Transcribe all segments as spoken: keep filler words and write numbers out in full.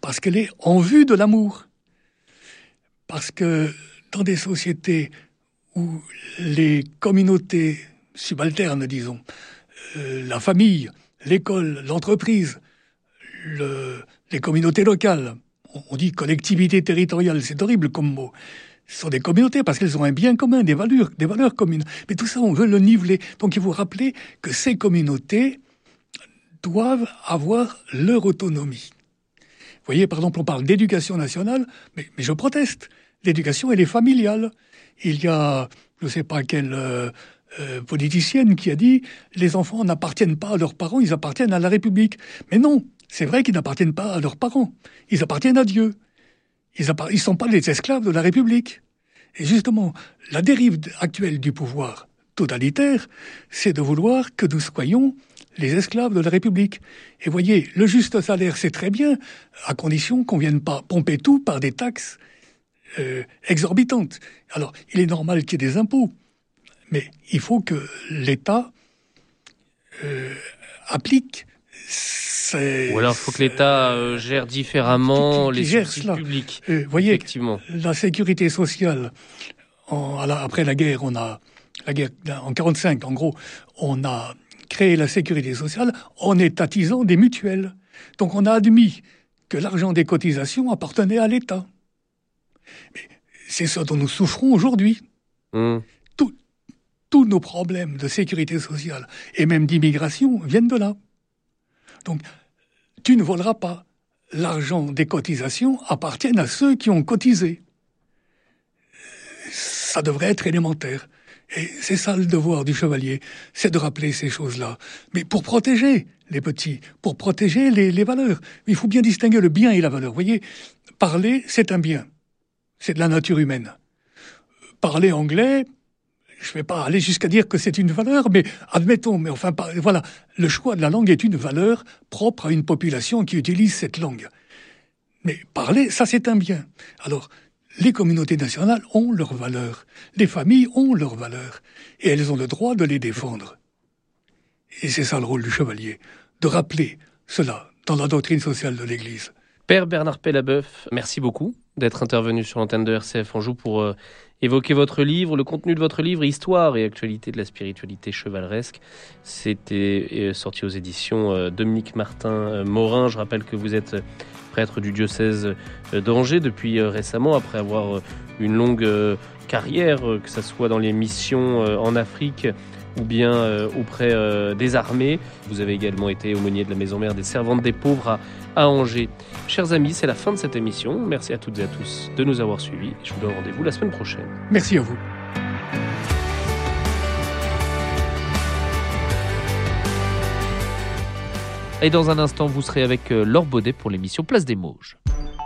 parce qu'elle est en vue de l'amour. Parce que dans des sociétés où les communautés subalternes, disons, euh, la famille, l'école, l'entreprise, le, les communautés locales, on, on dit collectivité territoriale, c'est horrible comme mot, ce sont des communautés parce qu'elles ont un bien commun, des valeurs, des valeurs communes. Mais tout ça, on veut le niveler. Donc il faut rappeler que ces communautés doivent avoir leur autonomie. Vous voyez, par exemple, on parle d'éducation nationale, mais, mais je proteste. L'éducation, elle est familiale. Il y a, je ne sais pas quelle euh, euh, politicienne qui a dit « les enfants n'appartiennent pas à leurs parents, ils appartiennent à la République ». Mais non, c'est vrai qu'ils n'appartiennent pas à leurs parents. Ils appartiennent à Dieu. Ils ne sont pas les esclaves de la République. Et justement, la dérive actuelle du pouvoir totalitaire, c'est de vouloir que nous soyons les esclaves de la République. Et voyez, le juste salaire, c'est très bien, à condition qu'on ne vienne pas pomper tout par des taxes euh, exorbitantes. Alors, il est normal qu'il y ait des impôts, mais il faut que l'État euh, applique ces... Ou alors il faut que l'État euh, gère différemment qui, qui, qui les gère subsides cela. publics. Euh, voyez, effectivement. La sécurité sociale, en, à la, après la guerre, on a la guerre en quarante-cinq, en gros, on a créé la sécurité sociale en étatisant des mutuelles. Donc on a admis que l'argent des cotisations appartenait à l'État. Mais c'est ce dont nous souffrons aujourd'hui. Mmh. Tout, tous nos problèmes de sécurité sociale et même d'immigration viennent de là. Donc, tu ne voleras pas. L'argent des cotisations appartient à ceux qui ont cotisé. Ça devrait être élémentaire. Et c'est ça le devoir du chevalier, c'est de rappeler ces choses-là. Mais pour protéger les petits, pour protéger les, les valeurs. Il faut bien distinguer le bien et la valeur. Vous voyez, parler, c'est un bien. C'est de la nature humaine. Parler anglais, je ne vais pas aller jusqu'à dire que c'est une valeur, mais admettons, mais enfin, voilà, le choix de la langue est une valeur propre à une population qui utilise cette langue. Mais parler, ça c'est un bien. Alors, les communautés nationales ont leurs valeurs, les familles ont leurs valeurs, et elles ont le droit de les défendre. Et c'est ça le rôle du chevalier, de rappeler cela dans la doctrine sociale de l'Église. Père Bernard Pellabeuf, merci beaucoup d'être intervenu sur l'antenne de R C F Anjou pour euh, évoquer votre livre, le contenu de votre livre, Histoire et actualité de la spiritualité chevaleresque. C'était euh, sorti aux éditions euh, Dominique Martin euh, Morin. Je rappelle que vous êtes euh, prêtre du diocèse euh, d'Angers depuis euh, récemment, après avoir euh, une longue euh, carrière, euh, que ce soit dans les missions euh, en Afrique ou bien euh, auprès euh, des armées. Vous avez également été aumônier de la Maison Mère des Servantes des Pauvres à, à Angers. Chers amis, c'est la fin de cette émission. Merci à toutes et à tous de nous avoir suivis. Je vous donne rendez-vous la semaine prochaine. Merci à vous. Et dans un instant, vous serez avec Laure Baudet pour l'émission Place des Mauges.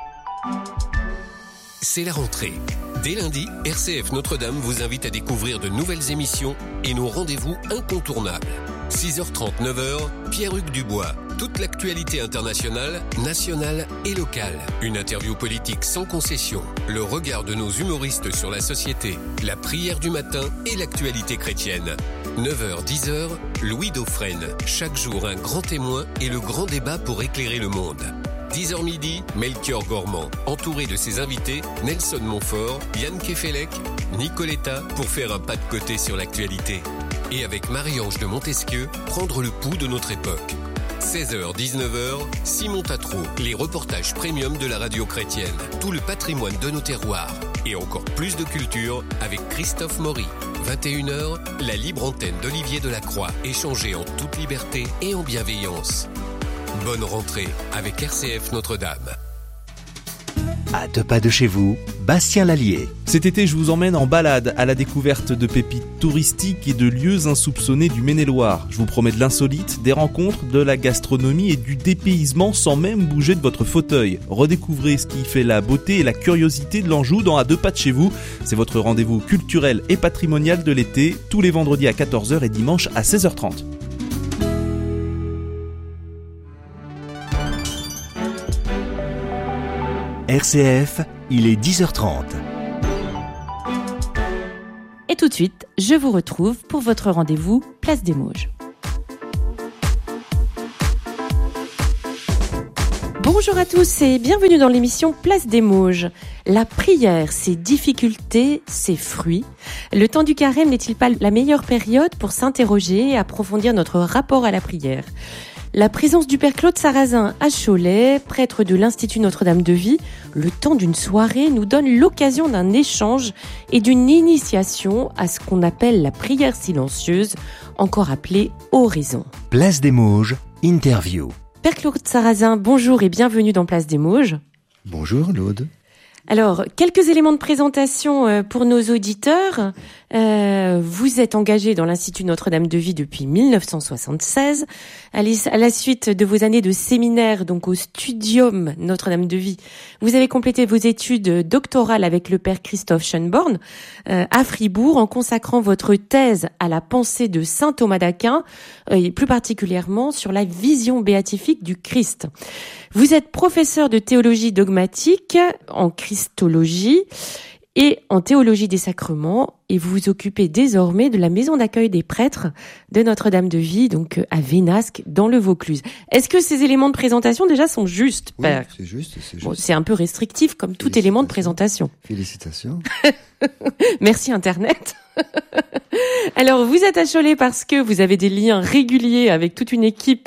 C'est la rentrée. Dès lundi, R C F Notre-Dame vous invite à découvrir de nouvelles émissions et nos rendez-vous incontournables. six heures trente, neuf heures, Pierre-Hugues Dubois. Toute l'actualité internationale, nationale et locale. Une interview politique sans concession. Le regard de nos humoristes sur la société. La prière du matin et l'actualité chrétienne. neuf heures, dix heures, Louis Dauphren. Chaque jour, un grand témoin et le grand débat pour éclairer le monde. dix heures midi, Melchior Gormand, entouré de ses invités, Nelson Montfort, Yann Kefelec, Nicoletta, pour faire un pas de côté sur l'actualité. Et avec Marie-Ange de Montesquieu, prendre le pouls de notre époque. seize heures, dix-neuf heures, Simon Tatro, les reportages premium de la radio chrétienne. Tout le patrimoine de nos terroirs. Et encore plus de culture avec Christophe Maury. vingt et une heures, la libre antenne d'Olivier Delacroix, échangée en toute liberté et en bienveillance. Bonne rentrée avec R C F Notre-Dame. À deux pas de chez vous, Bastien Lallier. Cet été, je vous emmène en balade à la découverte de pépites touristiques et de lieux insoupçonnés du Maine-et-Loire. Je vous promets de l'insolite, des rencontres, de la gastronomie et du dépaysement sans même bouger de votre fauteuil. Redécouvrez ce qui fait la beauté et la curiosité de l'Anjou dans À deux pas de chez vous. C'est votre rendez-vous culturel et patrimonial de l'été, tous les vendredis à quatorze heures et dimanche à seize heures trente. R C F, il est dix heures trente. Et tout de suite, je vous retrouve pour votre rendez-vous Place des Mauges. Bonjour à tous et bienvenue dans l'émission Place des Mauges. La prière, ses difficultés, ses fruits. Le temps du carême n'est-il pas la meilleure période pour s'interroger et approfondir notre rapport à la prière ? La présence du Père Claude Sarrazin à Cholet, prêtre de l'Institut Notre-Dame de Vie, le temps d'une soirée nous donne l'occasion d'un échange et d'une initiation à ce qu'on appelle la prière silencieuse, encore appelée oraison. Place des Mauges, interview. Père Claude Sarrazin, bonjour et bienvenue dans Place des Mauges. Bonjour Laude. Alors, quelques éléments de présentation pour nos auditeurs. Euh, vous êtes engagé dans l'Institut Notre-Dame de Vie depuis dix-neuf cent soixante-seize. À la suite de vos années de séminaire, donc au Studium Notre-Dame de Vie, vous avez complété vos études doctorales avec le Père Christophe Schönborn euh, à Fribourg, en consacrant votre thèse à la pensée de saint Thomas d'Aquin, euh, et plus particulièrement sur la vision béatifique du Christ. Vous êtes professeur de théologie dogmatique en christologie et en théologie des sacrements, et vous vous occupez désormais de la maison d'accueil des prêtres de Notre-Dame de Vie, donc à Vénasque, dans le Vaucluse. Est-ce que ces éléments de présentation déjà sont justes, Père ? Oui, c'est juste, c'est juste. Bon, c'est un peu restrictif comme tout élément de présentation. Félicitations. Merci Internet. Alors, vous êtes à Cholet parce que vous avez des liens réguliers avec toute une équipe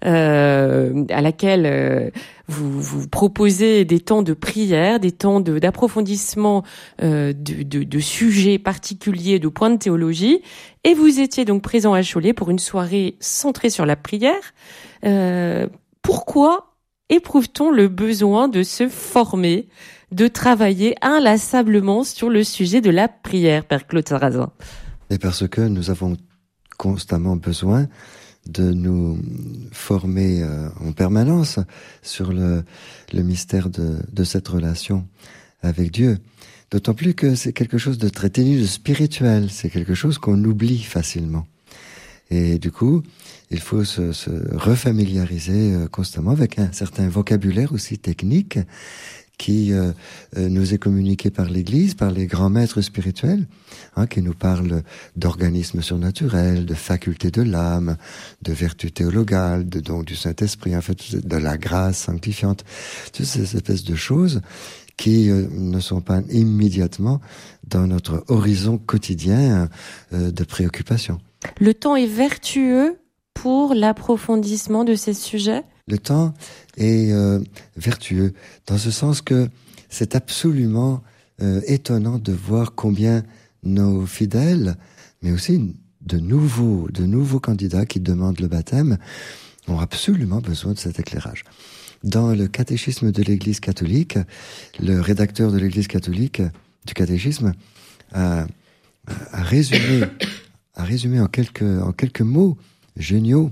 euh, à laquelle euh, vous, vous proposez des temps de prière, des temps de, d'approfondissement euh, de, de, de sujets particuliers, de points de théologie. Et vous étiez donc présent à Cholet pour une soirée centrée sur la prière. Euh, pourquoi éprouve-t-on le besoin de se former, de travailler inlassablement sur le sujet de la prière, Père Claude Sarrazin ? Et parce que nous avons constamment besoin de nous former euh, en permanence sur le, le mystère de, de cette relation avec Dieu. D'autant plus que c'est quelque chose de très ténu, de spirituel. C'est quelque chose qu'on oublie facilement. Et du coup, il faut se, se refamiliariser euh, constamment avec un certain vocabulaire aussi technique qui euh, euh, nous est communiqué par l'Église, par les grands maîtres spirituels, hein, qui nous parlent d'organismes surnaturels, de facultés de l'âme, de vertus théologales, de dons du Saint-Esprit, en fait, de la grâce sanctifiante, toutes ces espèces de choses qui euh, ne sont pas immédiatement dans notre horizon quotidien euh, de préoccupation. Le temps est vertueux pour l'approfondissement de ces sujets ? Le temps est euh, vertueux, dans ce sens que c'est absolument euh, étonnant de voir combien nos fidèles, mais aussi de nouveaux, de nouveaux candidats qui demandent le baptême, ont absolument besoin de cet éclairage. Dans le catéchisme de l'Église catholique, le rédacteur de l'Église catholique, du catéchisme, a, a résumé, a résumé en quelques, en quelques mots géniaux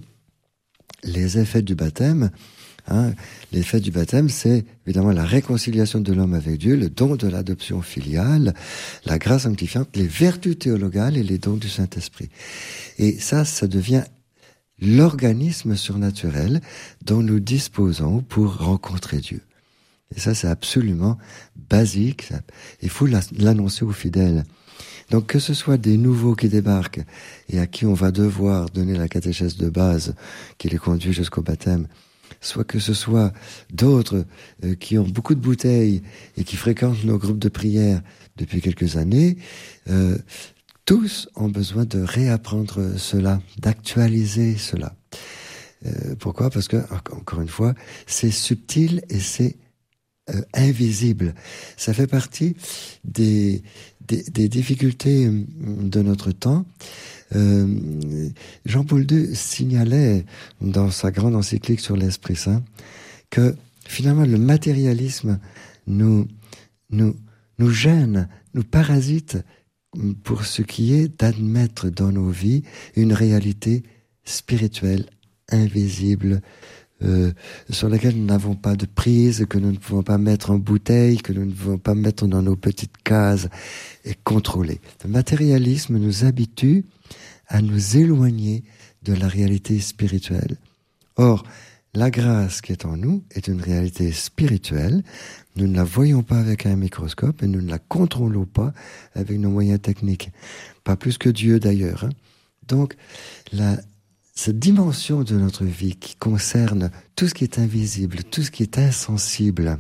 les effets du baptême. Hein, l'effet du baptême, c'est évidemment la réconciliation de l'homme avec Dieu, le don de l'adoption filiale, la grâce sanctifiante, les vertus théologales et les dons du Saint-Esprit. Et ça, ça devient l'organisme surnaturel dont nous disposons pour rencontrer Dieu. Et ça, c'est absolument basique. Il faut l'annoncer aux fidèles. Donc que ce soit des nouveaux qui débarquent et à qui on va devoir donner la catéchèse de base qui les conduit jusqu'au baptême, soit que ce soit d'autres euh, qui ont beaucoup de bouteilles et qui fréquentent nos groupes de prière depuis quelques années, euh, tous ont besoin de réapprendre cela, d'actualiser cela. Euh, pourquoi ? Parce que, encore une fois, c'est subtil et c'est euh, invisible. Ça fait partie des, des, des difficultés de notre temps. Euh, Jean-Paul deux signalait dans sa grande encyclique sur l'Esprit Saint que finalement le matérialisme nous, nous, nous gêne, nous parasite pour ce qui est d'admettre dans nos vies une réalité spirituelle, invisible, euh, sur laquelle nous n'avons pas de prise, que nous ne pouvons pas mettre en bouteille, que nous ne pouvons pas mettre dans nos petites cases et contrôler. Le matérialisme nous habitue à nous éloigner de la réalité spirituelle. Or, la grâce qui est en nous est une réalité spirituelle. Nous ne la voyons pas avec un microscope et nous ne la contrôlons pas avec nos moyens techniques. Pas plus que Dieu d'ailleurs. Hein. Donc, la, cette dimension de notre vie qui concerne tout ce qui est invisible, tout ce qui est insensible,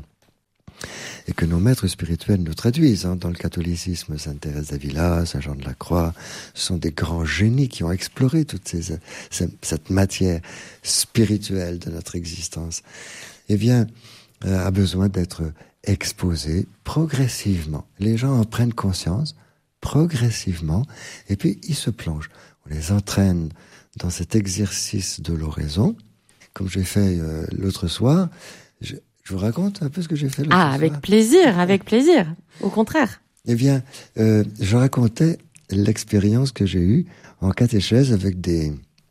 et que nos maîtres spirituels nous traduisent. Hein. Dans le catholicisme, Sainte Thérèse d'Avila, Saint Jean de la Croix, ce sont des grands génies qui ont exploré toute ces, ces, cette matière spirituelle de notre existence. Eh bien, euh, a besoin d'être exposée progressivement. Les gens en prennent conscience progressivement, et puis ils se plongent. On les entraîne dans cet exercice de l'oraison, comme j'ai fait euh, l'autre soir. Je, je vous raconte un peu ce que j'ai fait l'autre ah, soir. Ah, avec plaisir, avec plaisir. Au contraire. Eh bien, euh, je racontais l'expérience que j'ai eue en catéchèse avec des,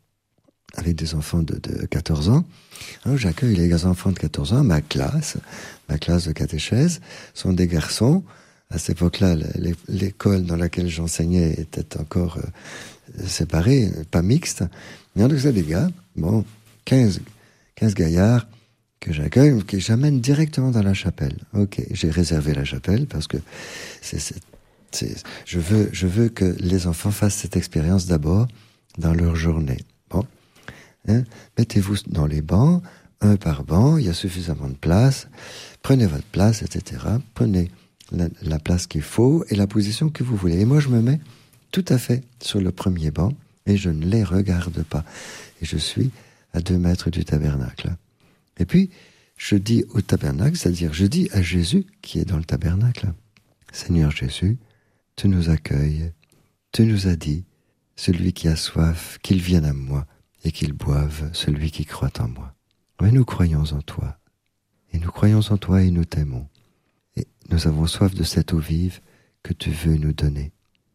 avec des enfants de, de quatorze ans. Alors, j'accueille les enfants de quatorze ans, ma classe, ma classe de catéchèse, sont des garçons. À cette époque-là, l'école dans laquelle j'enseignais était encore euh, séparée, pas mixte. Mais donc, c'est des gars, bon, quinze, quinze gaillards que j'accueille, que j'amène directement dans la chapelle. Ok, j'ai réservé la chapelle parce que c'est, c'est, c'est, je veux, je veux que les enfants fassent cette expérience d'abord dans leur journée. Bon, hein, mettez-vous dans les bancs, un par banc, il y a suffisamment de place. Prenez votre place, et cetera. Prenez La, la place qu'il faut et la position que vous voulez. Et moi, je me mets tout à fait sur le premier banc et je ne les regarde pas. Et je suis à deux mètres du tabernacle. Et puis, je dis au tabernacle, c'est-à-dire je dis à Jésus qui est dans le tabernacle, Seigneur Jésus, tu nous accueilles, tu nous as dit, celui qui a soif, qu'il vienne à moi et qu'il boive, celui qui croit en moi. Oui, nous croyons en toi. Et nous croyons en toi et nous t'aimons. Et nous avons soif de cette eau vive que tu veux nous donner.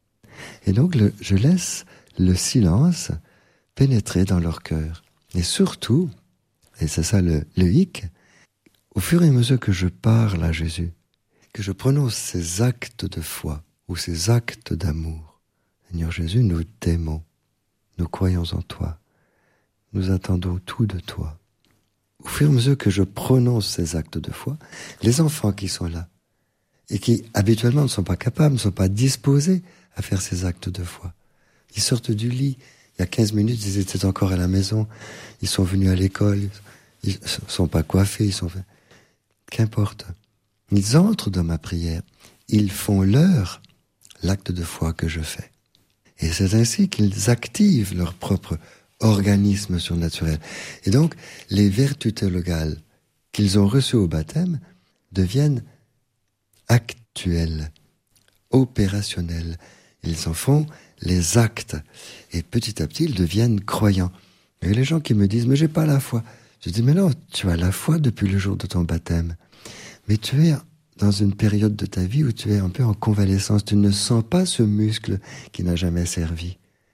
Et donc, le, je laisse le silence pénétrer dans leur cœur. Et surtout, et c'est ça le, le hic, au fur et à mesure que je parle à Jésus, que je prononce ces actes de foi ou ces actes d'amour, Seigneur Jésus, nous t'aimons, nous croyons en toi, nous attendons tout de toi. Au fur et à mesure que je prononce ces actes de foi, les enfants qui sont là, et qui habituellement ne sont pas capables, ne sont pas disposés à faire ces actes de foi, ils sortent du lit, il y a quinze minutes, ils étaient encore à la maison, ils sont venus à l'école, ils ne sont pas coiffés, ils sont... Qu'importe. Ils entrent dans ma prière, ils font leur l'acte de foi que je fais. Et c'est ainsi qu'ils activent leur propre organisme surnaturel. Et donc, les vertus théologales qu'ils ont reçues au baptême deviennent actuelles, opérationnelles. Ils en font les actes. Et petit à petit, ils deviennent croyants. Et les gens qui me disent, mais j'ai pas la foi. Je dis, mais non, tu as la foi depuis le jour de ton baptême. Mais tu es dans une période de ta vie où tu es un peu en convalescence. Tu ne sens pas ce muscle qui n'a jamais servi.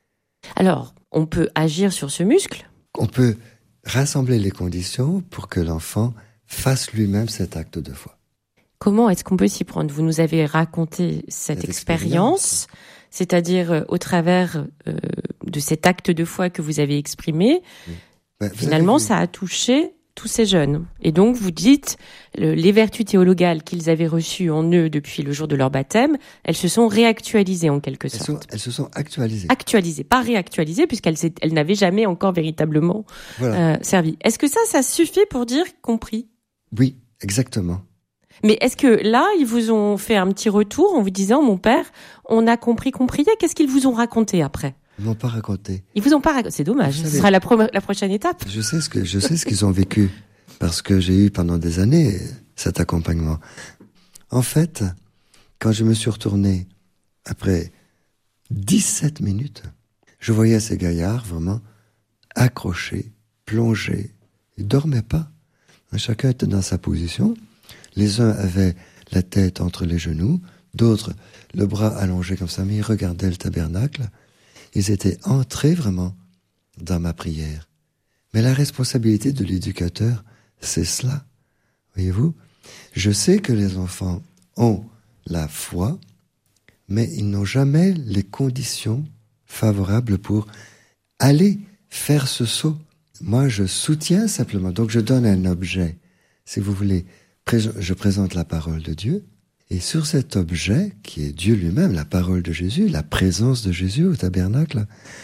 Alors, on peut agir sur ce muscle ? On peut rassembler les conditions pour que l'enfant fasse lui-même cet acte de foi. Comment est-ce qu'on peut s'y prendre ? Vous nous avez raconté cette, cette expérience, expérience, c'est-à-dire euh, au travers euh, de cet acte de foi que vous avez exprimé, oui. ben, finalement ça a touché tous ces jeunes. Et donc vous dites, le, les vertus théologales qu'ils avaient reçues en eux depuis le jour de leur baptême, elles se sont réactualisées en quelque sorte. Elles, sont, elles se sont actualisées. Actualisées, pas réactualisées, puisqu'elles elles n'avaient jamais encore véritablement voilà. euh, servi. Est-ce que ça, ça suffit pour dire compris ? Oui, exactement. Mais est-ce que là, ils vous ont fait un petit retour en vous disant, mon père, on a compris, compris, qu'est-ce qu'ils vous ont raconté après ? Ils m'ont pas raconté. Ils vous ont pas raconté. C'est dommage. Ce sera la, pro- la prochaine étape. Je sais ce que, je sais ce qu'ils ont vécu. Parce que j'ai eu pendant des années cet accompagnement. En fait, quand je me suis retourné, après dix-sept minutes, je voyais ces gaillards vraiment accrochés, plongés. Ils dormaient pas. Chacun était dans sa position. Les uns avaient la tête entre les genoux, d'autres le bras allongé comme ça, mais ils regardaient le tabernacle. Ils étaient entrés vraiment dans ma prière. Mais la responsabilité de l'éducateur, c'est cela. Voyez-vous, je sais que les enfants ont la foi, mais ils n'ont jamais les conditions favorables pour aller faire ce saut. Moi, je soutiens simplement. Donc, je donne un objet. Si vous voulez, je présente la parole de Dieu. Et sur cet objet, qui est Dieu lui-même, la parole de Jésus, la présence de Jésus au tabernacle,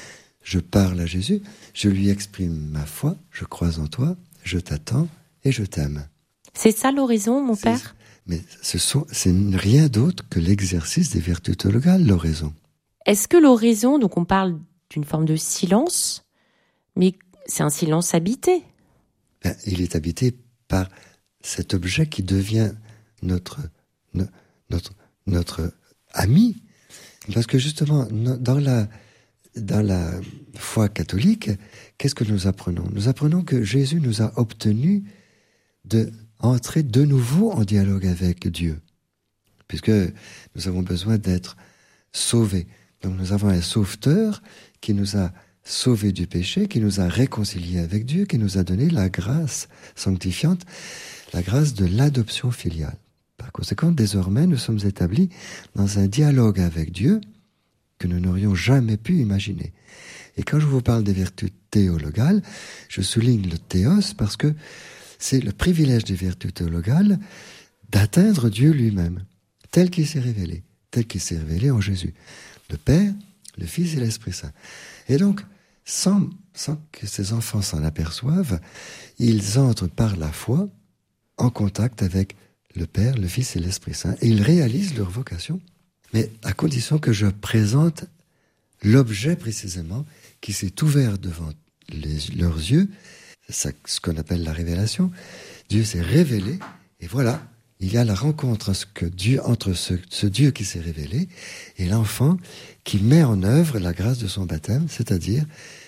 Je parle à Jésus, je lui exprime ma foi, je crois en toi, je t'attends et je t'aime. C'est ça l'oraison, mon C'est, père? Mais ce sont, c'est rien d'autre que l'exercice des vertus théologales, l'oraison. Est-ce que l'oraison, donc on parle d'une forme de silence, mais c'est un silence habité? Ben, il est habité par cet objet qui devient notre, no, notre, notre ami. Parce que justement, no, dans la, dans la foi catholique, qu'est-ce que nous apprenons? Nous apprenons que Jésus nous a obtenu de entrer de nouveau en dialogue avec Dieu. Puisque nous avons besoin d'être sauvés. Donc nous avons un sauveteur qui nous a sauvés du péché, qui nous a réconciliés avec Dieu, qui nous a donné la grâce sanctifiante, la grâce de l'adoption filiale. Par conséquent, désormais, nous sommes établis dans un dialogue avec Dieu que nous n'aurions jamais pu imaginer. Et quand je vous parle des vertus théologales, je souligne le théos parce que c'est le privilège des vertus théologales d'atteindre Dieu lui-même, tel qu'il s'est révélé, tel qu'il s'est révélé en Jésus. Le Père, le Fils et l'Esprit Saint. Et donc, sans, sans que ces enfants s'en aperçoivent, ils entrent par la foi en contact avec le Père, le Fils et l'Esprit Saint. Et ils réalisent leur vocation, mais à condition que je présente l'objet précisément qui s'est ouvert devant les, leurs yeux. C'est ce qu'on appelle la révélation. Dieu s'est révélé, et voilà, il y a la rencontre entre, ce que Dieu, entre ce, ce Dieu qui s'est révélé et l'enfant qui met en œuvre la grâce de son baptême, c'est-à-dire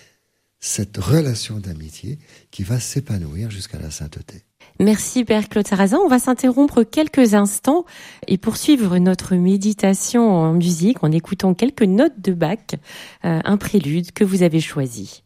cette relation d'amitié qui va s'épanouir jusqu'à la sainteté. Merci Père Claude Sarrazin. On va s'interrompre quelques instants et poursuivre notre méditation en musique en écoutant quelques notes de Bach, euh, un prélude que vous avez choisi.